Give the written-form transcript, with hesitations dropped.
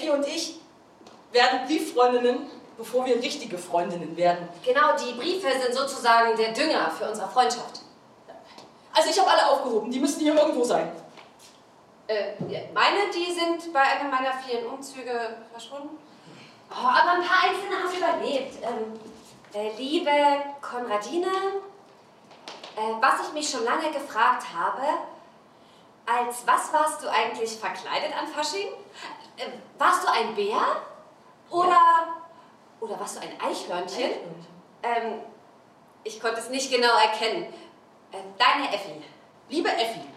Effi und ich werden Brieffreundinnen, bevor wir richtige Freundinnen werden. Genau, die Briefe sind sozusagen der Dünger für unsere Freundschaft. Also ich habe alle aufgehoben, die müssten hier irgendwo sein. Meine, die sind bei einem meiner vielen Umzüge verschwunden. Oh, aber ein paar Einzelne haben überlebt. Liebe Konradine, was ich mich schon lange gefragt habe, als was warst du eigentlich verkleidet an Fasching? Warst du ein Bär? Oder warst du ein Eichhörnchen? Ich konnte es nicht genau erkennen. Deine Effi. Liebe Effi,